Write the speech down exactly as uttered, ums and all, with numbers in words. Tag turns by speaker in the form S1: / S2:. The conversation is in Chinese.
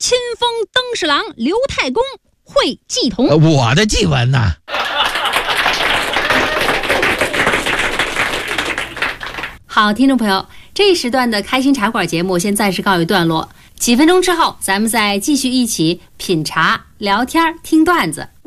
S1: 亲封登侍郎刘太公会祭童。
S2: 呃、我的祭文呢？
S3: 好，听众朋友，这一时段的开心茶馆节目先暂时告一段落，几分钟之后咱们再继续一起品茶聊天听段子。